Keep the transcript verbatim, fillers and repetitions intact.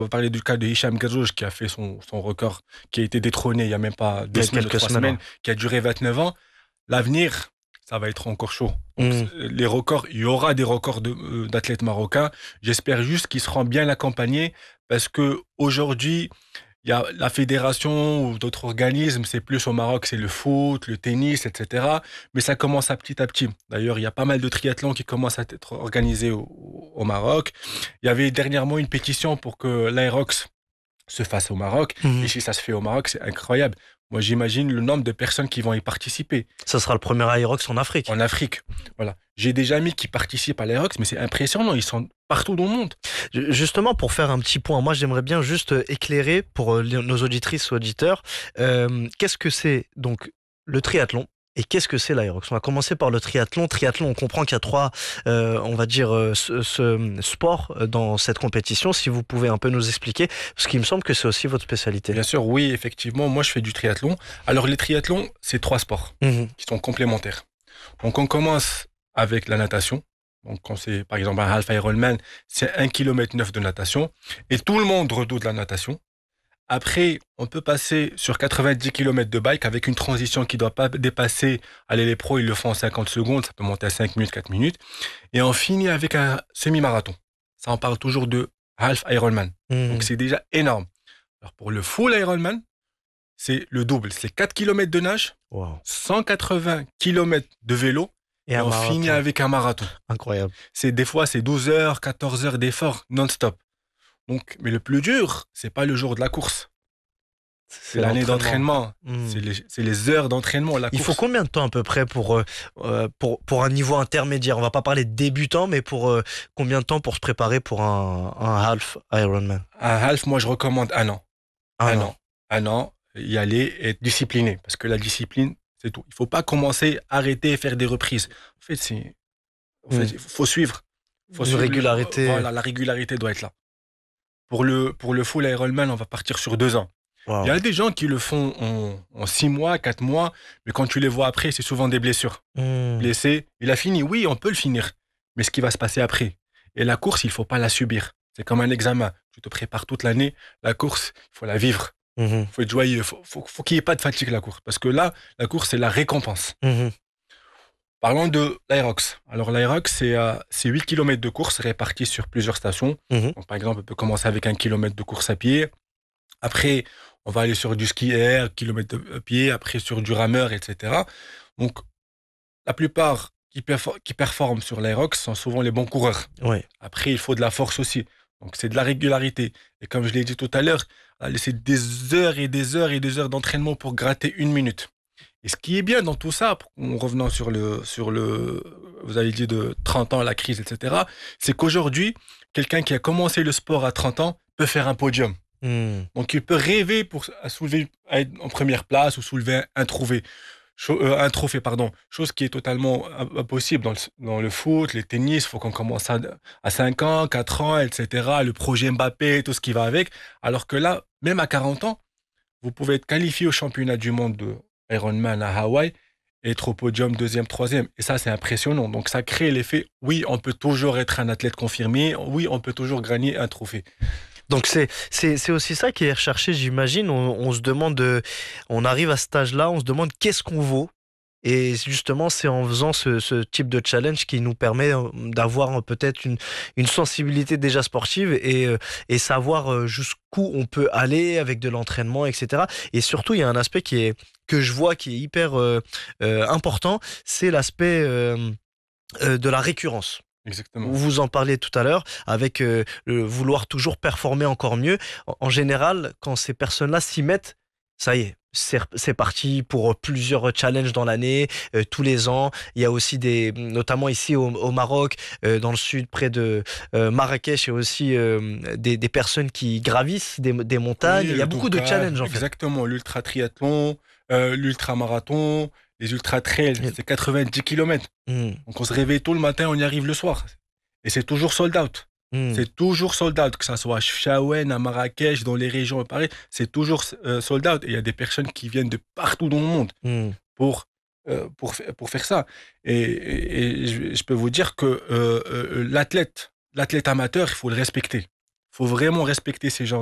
On va parler du cas de Hicham Gazouj qui a fait son, son record, qui a été détrôné il n'y a même pas Il deux y a semaines ou quelques trois semaines, semaines, ouais. qui a duré vingt-neuf ans. L'avenir, ça va être encore chaud. Donc, Hmm. c'est- les records, il y aura des records de, euh, d'athlètes marocains. J'espère juste qu'ils seront bien accompagnés parce que aujourd'hui, il y a la fédération ou d'autres organismes, c'est plus au Maroc, c'est le foot, le tennis, et cetera. Mais ça commence à petit à petit. D'ailleurs, il y a pas mal de triathlons qui commencent à être organisés au, au Maroc. Il y avait dernièrement une pétition pour que l'Aerox se fasse au Maroc. Et Mhm. si ça se fait au Maroc, c'est incroyable. Moi, j'imagine le nombre de personnes qui vont y participer Ça sera le premier Aerox en Afrique. en Afrique. Voilà. J'ai des amis qui participent à l'Aerox, mais c'est impressionnant. Ils sont partout dans le monde. Ju- Justement, pour faire un petit point, moi j'aimerais bien juste euh, éclairer pour euh, les- nos auditrices ou auditeurs, euh, qu'est-ce que c'est donc le triathlon et qu'est-ce que c'est l'aérox. On va commencer par le triathlon. Triathlon, on comprend qu'il y a trois, euh, on va dire, euh, ce, ce sport euh, dans cette compétition. Si vous pouvez un peu nous expliquer, parce qu'il me semble que c'est aussi votre spécialité. Bien sûr, oui, effectivement, moi, je fais du triathlon. Alors, les triathlons, c'est trois sports Mhm. qui sont complémentaires. Donc, on commence avec la natation. Donc, quand c'est, par exemple, un half Ironman, c'est un kilomètre neuf de natation. Et tout le monde redoute la natation. Après, on peut passer sur quatre-vingt-dix kilomètres de bike avec une transition qui ne doit pas dépasser, allez, les pros, ils le font en cinquante secondes, ça peut monter à cinq minutes, quatre minutes. Et on finit avec un semi-marathon. Ça, on parle toujours de half Ironman. Donc, Mhm. c'est déjà énorme. Alors, pour le full Ironman, c'est le double. C'est quatre kilomètres de nage, Wow. cent quatre-vingts kilomètres de vélo, Et et un on finit marathon. avec un marathon. Incroyable. C'est des fois, c'est douze heures, quatorze heures d'effort non-stop. Donc, mais le plus dur, c'est pas le jour de la course. C'est C'est l'année l'entraînement. d'entraînement. Mhm. C'est les, c'est les heures d'entraînement, la Il faut course. combien de temps à peu près pour, euh, euh, pour, pour un niveau intermédiaire? On va pas parler de débutant, mais pour euh, combien de temps pour se préparer pour un, un half Ironman? Un half, moi, je recommande un an. Un Un an. an. Un an, y aller et être discipliné. Parce que la discipline, c'est tout. Il faut pas commencer, arrêter et faire des reprises. En fait, c'est, en fait, Hmm. il faut suivre. Faut Une suivre le- régularité. voilà, la régularité doit être là. Pour le, pour le full Ironman, on va partir sur deux ans. Il y Waouh. a des gens qui le font en, en six mois, quatre mois, mais quand tu les vois après, c'est souvent des blessures. Hmm. Blessé, il a fini, oui, on peut le finir, mais ce qui va se passer après. Et la course, il faut pas la subir. C'est comme un examen. Tu te prépares toute l'année. La course, il faut la vivre. Mhm. Il faut être joyeux. Il faut, faut, faut qu'il n'y ait pas de fatigue, la course. Parce que là, la course, c'est la récompense. Mhm. Parlons de l'Aerox. Alors, l'Aerox, c'est euh, c'est huit kilomètres de course répartis sur plusieurs stations. Mhm. Donc, par exemple, on peut commencer avec un kilomètre de course à pied. Après, on va aller sur du ski air, kilomètre de pied, après sur du rameur, et cetera. Donc, la plupart qui, perfor- qui performent sur l'Aerox sont souvent les bons coureurs. Ouais. Après, il faut de la force aussi. Donc, c'est de la régularité. Et comme je l'ai dit tout à l'heure, allez, c'est des heures et des heures et des heures d'entraînement pour gratter une minute. Et ce qui est bien dans tout ça, en revenant sur le, sur le, vous avez dit de trente ans, la crise, et cetera, c'est qu'aujourd'hui, quelqu'un qui a commencé le sport à trente ans peut faire un podium. Hmm. Donc, il peut rêver pour à soulever, à être en première place ou soulever un trophée. Cho- euh, un trophée, pardon. Chose qui est totalement im- impossible dans le, dans le foot, les tennis. Il faut qu'on commence à, à cinq ans, quatre ans, et cetera. Le projet Mbappé, tout ce qui va avec. Alors que là, même à quarante ans, vous pouvez être qualifié au championnat du monde de Ironman à Hawaï et être au podium deuxième, troisième. Et ça, c'est impressionnant. Donc, ça crée l'effet, oui, on peut toujours être un athlète confirmé. Oui, on peut toujours gagner un trophée. Donc c'est c'est c'est aussi ça qui est recherché, j'imagine. On, on se demande, euh, on arrive à cet âge-là, on se demande qu'est-ce qu'on vaut. Et justement, c'est en faisant ce, ce type de challenge qui nous permet euh, d'avoir euh, peut-être une, une sensibilité déjà sportive et, euh, et savoir euh, jusqu'où on peut aller avec de l'entraînement, et cetera. Et surtout, il y a un aspect qui est, que je vois qui est hyper euh, euh, important, c'est l'aspect euh, euh, de la récurrence. Exactement. Vous en parliez tout à l'heure, avec euh, le vouloir toujours performer encore mieux. En, en général, quand ces personnes-là s'y mettent, ça y est, c'est c'est parti pour plusieurs challenges dans l'année, euh, tous les ans. Il y a aussi des, notamment ici au, au Maroc, euh, dans le sud, près de euh, Marrakech, il y a aussi euh, des, des personnes qui gravissent des, des montagnes. Oui, Il y a le beaucoup de Tourcal, challenges en fait. exactement. L'ultra triathlon, euh, l'ultra marathon, les ultra trails, c'est quatre-vingt-dix kilomètres. Mm, Donc on se réveille tôt le matin, on y arrive le soir. Et c'est toujours sold out. mm, C'est toujours sold out, que ça soit à Chefchaouen, à Marrakech, dans les régions à Paris, c'est toujours euh, sold out. Et il y a des personnes qui viennent de partout dans le monde mm. pour, euh, pour, fa- pour faire ça. Et, et- et je, je peux vous dire que euh, euh, l'athlète, l'athlète amateur, il faut le respecter. Il faut vraiment respecter ces gens.